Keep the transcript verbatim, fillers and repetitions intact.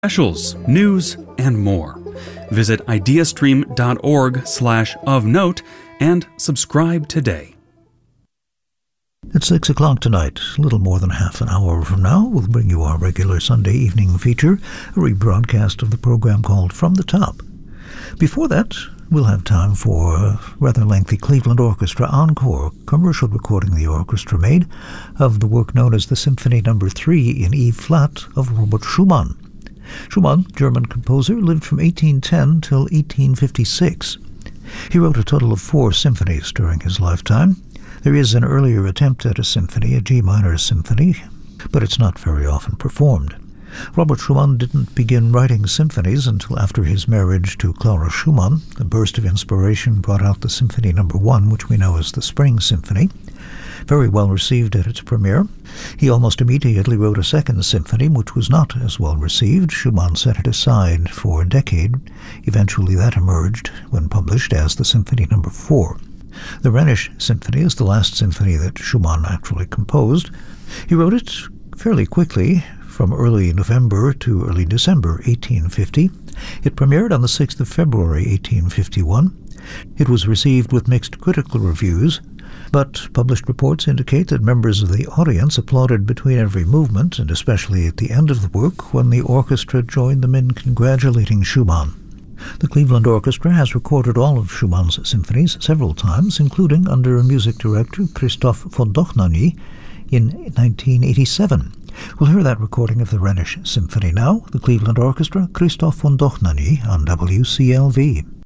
specials, news, and more. Visit ideastream.org slash of note and subscribe today. At six o'clock tonight, a little more than half an hour from now, we'll bring you our regular Sunday evening feature, a rebroadcast of the program called From the Top. Before that, we'll have time for a rather lengthy Cleveland Orchestra encore, commercial recording the orchestra made of the work known as the Symphony Number three in E-flat of Robert Schumann. Schumann, German composer, lived from eighteen ten till eighteen fifty-six. He wrote a total of four symphonies during his lifetime. There is an earlier attempt at a symphony, a G minor symphony, but it's not very often performed. Robert Schumann didn't begin writing symphonies until after his marriage to Clara Schumann. A burst of inspiration brought out the Symphony Number one, which we know as the Spring Symphony. Very well received at its premiere. He almost immediately wrote a second symphony, which was not as well received. Schumann set it aside for a decade. Eventually that emerged, when published, as the Symphony Number four. The Rhenish Symphony is the last symphony that Schumann actually composed. He wrote it fairly quickly, from early November to early December eighteen fifty. It premiered on the sixth of February eighteen fifty-one. It was received with mixed critical reviews, but published reports indicate that members of the audience applauded between every movement, and especially at the end of the work when the orchestra joined them in congratulating Schumann. The Cleveland Orchestra has recorded all of Schumann's symphonies several times, including under music director Christoph von Dohnanyi in nineteen eighty-seven. We'll hear that recording of the Rhenish Symphony now, the Cleveland Orchestra, Christoph von Dohnanyi on W C L V.